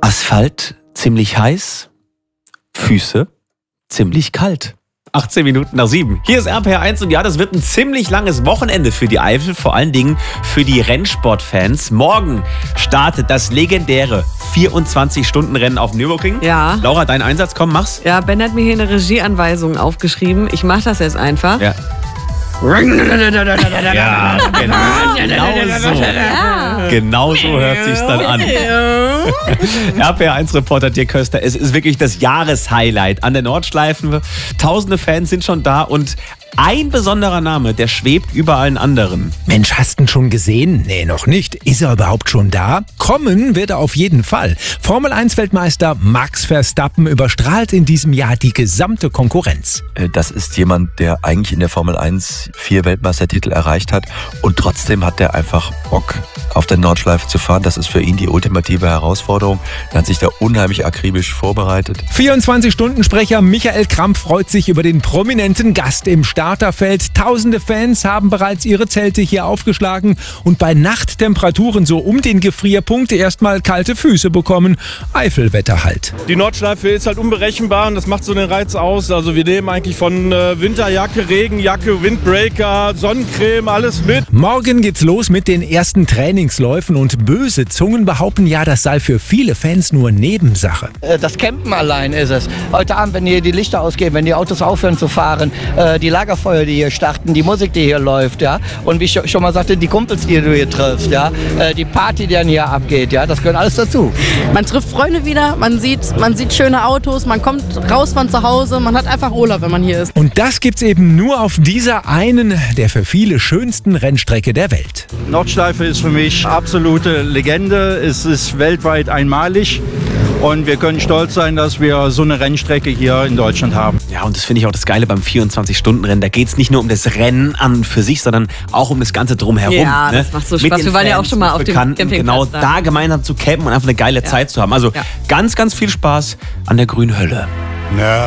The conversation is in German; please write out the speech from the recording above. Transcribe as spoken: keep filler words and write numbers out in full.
Asphalt ziemlich heiß, Füße ziemlich kalt. achtzehn Minuten nach sieben. Hier ist R P R eins und ja, das wird ein ziemlich langes Wochenende für die Eifel, vor allen Dingen für die Rennsportfans. Morgen startet das legendäre vierundzwanzig-Stunden-Rennen auf Nürburgring. Ja. Laura, dein Einsatz, komm, mach's. Ja, Ben hat mir hier eine Regieanweisung aufgeschrieben. Ich mach das jetzt einfach. Ja. Ja, genau, genau so. Ja. Genau so hört sich's dann an. R P R eins-Reporter Dirk Köster, es ist wirklich das Jahreshighlight an der Nordschleife. Tausende Fans sind schon da und ein besonderer Name, der schwebt über allen anderen. Mensch, hast du ihn schon gesehen? Nee, noch nicht. Ist er überhaupt schon da? Kommen wird er auf jeden Fall. Formel eins Weltmeister Max Verstappen überstrahlt in diesem Jahr die gesamte Konkurrenz. Das ist jemand, der eigentlich in der Formel eins vier Weltmeistertitel erreicht hat und trotzdem hat er einfach Bock, auf der Nordschleife zu fahren. Das ist für ihn die ultimative Herausforderung. Er hat sich da unheimlich akribisch vorbereitet. vierundzwanzig-Stunden-Sprecher Michael Kramp freut sich über den prominenten Gast im Starterfeld. Tausende Fans haben bereits ihre Zelte hier aufgeschlagen und bei Nachttemperaturen so um den Gefrierpunkt erstmal kalte Füße bekommen. Eifelwetter halt. Die Nordschleife ist halt unberechenbar und das macht so den Reiz aus. Also wir nehmen eigentlich von äh, Winterjacke, Regenjacke, Windbreaker, Sonnencreme, alles mit. Morgen geht's los mit den ersten Trainingsläufen und böse Zungen behaupten ja, das sei für viele Fans nur Nebensache. Das Campen allein ist es. Heute Abend, wenn hier die Lichter ausgehen, wenn die Autos aufhören zu fahren, äh, die Lagerfeuer, die hier starten, die Musik, die hier läuft, ja, und wie ich schon mal sagte, die Kumpels, die du hier triffst, ja, äh, die Party, die dann hier abgeht, ja, das gehört alles dazu. Man trifft Freunde wieder, man sieht, man sieht schöne Autos, man kommt raus von zu Hause, man hat einfach Urlaub, wenn man hier ist. Und das gibt's eben nur auf dieser einen, der für viele schönsten Rennstrecke der Welt. Nordschleife ist für mich absolute Legende, es ist weltweit einmalig. Und wir können stolz sein, dass wir so eine Rennstrecke hier in Deutschland haben. Ja, und das finde ich auch das Geile beim vierundzwanzig-Stunden-Rennen. Da geht es nicht nur um das Rennen an und für sich, sondern auch um das Ganze drumherum. Ja, ne? das macht so Mit Spaß. den Wir waren ja auch Fans, schon mal auf dem Bekannten, Campingplatz genau da. da gemeinsam zu campen und einfach eine geile Ja. Zeit zu haben. Also Ja. ganz, ganz viel Spaß an der grünen Hölle. Na.